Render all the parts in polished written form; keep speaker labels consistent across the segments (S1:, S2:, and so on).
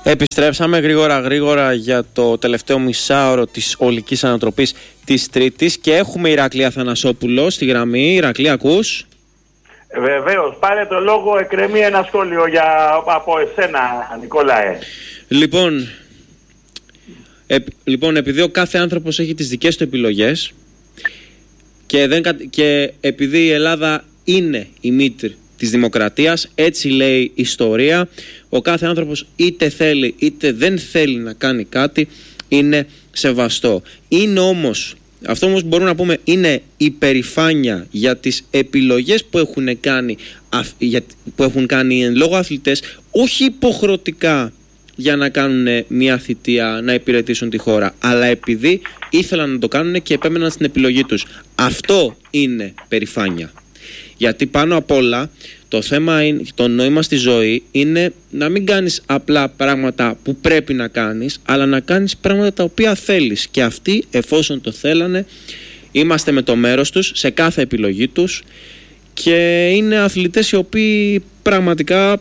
S1: Επιστρέψαμε γρήγορα για το τελευταίο μισάωρο της ολικής ανατροπής της Τρίτης και έχουμε Ηρακλή Αθανασόπουλο στη γραμμή. Ηρακλή, ακούς?
S2: Βεβαίως, πάρε το λόγο, εκκρεμεί ένα σχόλιο από εσένα, Νικόλαε.
S1: Λοιπόν, επειδή ο κάθε άνθρωπος έχει τις δικές του επιλογές και επειδή η Ελλάδα είναι η μήτρη της δημοκρατίας, έτσι λέει η ιστορία, ο κάθε άνθρωπος είτε θέλει είτε δεν θέλει να κάνει κάτι είναι σεβαστό. Είναι όμως, αυτό όμως μπορούμε να πούμε, είναι υπερηφάνεια για τις επιλογές που έχουν κάνει εν λόγω αθλητές, όχι υποχρεωτικά για να κάνουν μια θητεία, να υπηρετήσουν τη χώρα, αλλά επειδή ήθελαν να το κάνουν και επέμεναν στην επιλογή τους. Αυτό είναι περηφάνεια. Γιατί πάνω απ' όλα το θέμα, το νόημα στη ζωή είναι να μην κάνεις απλά πράγματα που πρέπει να κάνεις, αλλά να κάνεις πράγματα τα οποία θέλεις. Και αυτοί, εφόσον το θέλανε, είμαστε με το μέρος τους σε κάθε επιλογή τους και είναι αθλητές οι οποίοι πραγματικά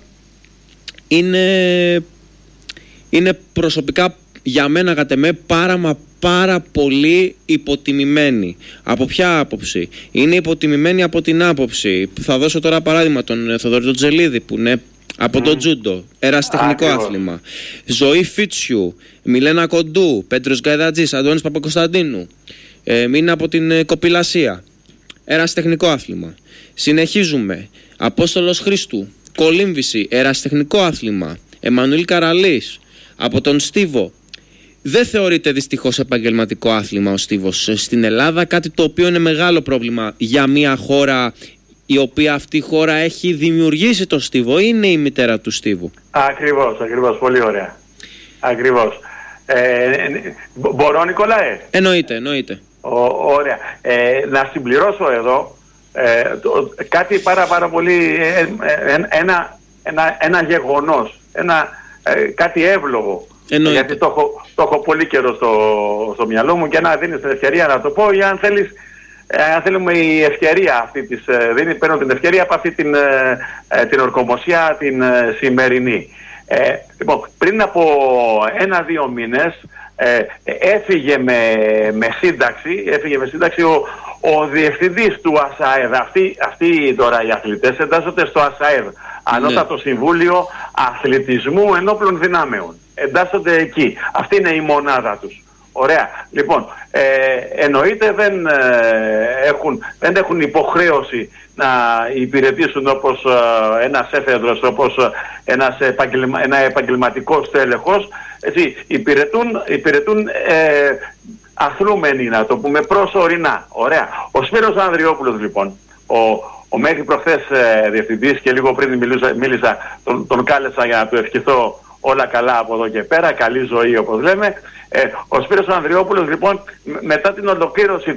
S1: είναι προσωπικά για μένα, κατ' εμέ, πάρα πολύ υποτιμημένοι. Από ποια άποψη? Είναι υποτιμημένοι από την άποψη, θα δώσω τώρα παράδειγμα τον Θοδωρή Τζελίδη που είναι από το τζούντο, ερασιτεχνικό άθλημα. Ζωή Φίτσιου, Μιλένα Κοντού, Πέτρος Γκαϊδατζής, Αντώνης Παπακοσταντίνου, είναι από την κοπηλασία, ερασιτεχνικό άθλημα. Συνεχίζουμε. Απόστολος Χρήστου, κολύμβηση, ερασιτεχνικό άθλημα. Εμμανουήλ Καραλής, από τον Στίβο. Δεν θεωρείται δυστυχώς επαγγελματικό άθλημα ο στίβος στην Ελλάδα, κάτι το οποίο είναι μεγάλο πρόβλημα για μια χώρα η οποία αυτή η χώρα έχει δημιουργήσει τον στίβο, είναι η μητέρα του στίβου. Ακριβώς,
S2: πολύ ωραία. Ακριβώς. Μπορώ, Νικολάε?
S1: Εννοείται.
S2: Ωραία. Να συμπληρώσω εδώ κάτι πάρα πολύ, ένα γεγονός, κάτι εύλογο. Γιατί το έχω πολύ καιρό στο μυαλό μου και να δίνεις την ευκαιρία να το πω, ή αν θέλουμε η ευκαιρία αυτή της δίνει, παίρνω την ευκαιρία από αυτή την ορκομοσία την σημερινή. Λοιπόν, πριν από 1-2 μήνες έφυγε με σύνταξη ο διευθυντής του ΑΣΑΕΔ. Αυτοί τώρα οι αθλητές εντάσσονται στο ΑΣΑΕΔ, Ανώτατο Συμβούλιο Αθλητισμού Ενόπλων Δυνάμεων. Εντάσσονται εκεί. Αυτή είναι η μονάδα τους. Ωραία. Λοιπόν, εννοείται δεν έχουν υποχρέωση να υπηρετήσουν όπως ένας έφεδρος, όπως ένα επαγγελματικό στέλεχος. Έτσι, υπηρετούν αθλούμενοι, να το πούμε, προσωρινά. Ωραία. Ο Σπύρος Ανδριόπουλος, λοιπόν, ο μέχρι προχθές διευθυντής, και λίγο πριν μίλησα, τον κάλεσα για να του ευχηθώ όλα καλά από εδώ και πέρα, καλή ζωή όπως λέμε. Ο Σπύρος Ανδριόπουλος, λοιπόν, μετά την ολοκλήρωση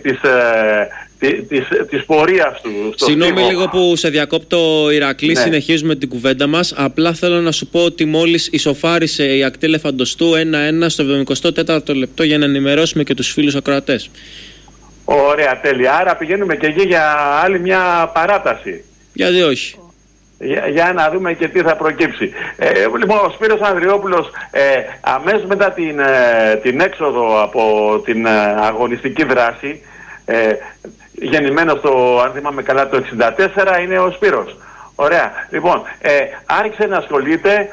S2: της πορείας του
S1: Συγγνώμη λίγο που σε διακόπτω, Ηρακλή, ναι. Συνεχίζουμε την κουβέντα μας. Απλά θέλω να σου πω ότι μόλις ισοφάρισε η Ακτή Ελεφαντοστού 1-1 στο 74ο λεπτό, για να ενημερώσουμε και τους φίλους ακροατές.
S2: Ωραία, τέλεια. Άρα πηγαίνουμε και εκεί για άλλη μια παράταση.
S1: Γιατί όχι.
S2: Για να δούμε και τι θα προκύψει. Λοιπόν, ο Σπύρος Ανδριόπουλος αμέσως μετά την έξοδο από την αγωνιστική δράση, γεννημένος αν θυμάμαι καλά το 1964, είναι ο Σπύρος. Ωραία. Λοιπόν, άρχισε να ασχολείται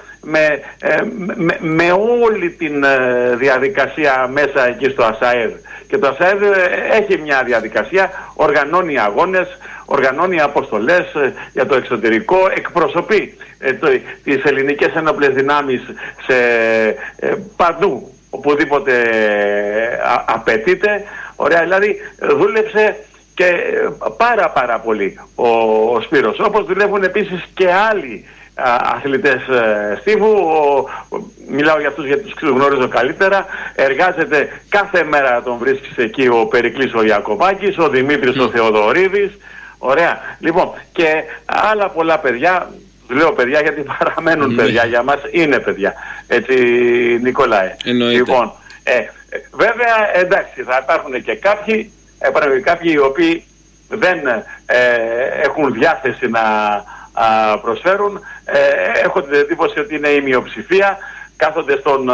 S2: με όλη την διαδικασία μέσα εκεί στο ΑΣΑΕΔ. Και το ΑΣΑΕΔ έχει μια διαδικασία, οργανώνει αγώνες, οργανώνει αποστολές για το εξωτερικό, εκπροσωπεί τις ελληνικές ένοπλες δυνάμεις σε παντού, οπουδήποτε απαιτείται. Ωραία, δηλαδή δούλεψε και πάρα πολύ ο Σπύρος. Όπως δουλεύουν επίσης και άλλοι αθλητές στίβου, μιλάω για αυτούς γιατί τους γνωρίζω καλύτερα. Εργάζεται κάθε μέρα, τον βρίσκεις εκεί ο Περικλής ο Ιακωβάκης, ο Δημήτρης ο Θεοδωρίδης. Ωραία. Λοιπόν, και άλλα πολλά παιδιά, λέω παιδιά γιατί παραμένουν παιδιά, για μας είναι παιδιά. Έτσι, Νικολάε.
S1: Εννοείται.
S2: Λοιπόν, βέβαια, εντάξει, θα υπάρχουν και κάποιοι οι οποίοι δεν έχουν διάθεση να προσφέρουν. Έχω την εντύπωση ότι είναι η μειοψηφία. κάθονται στον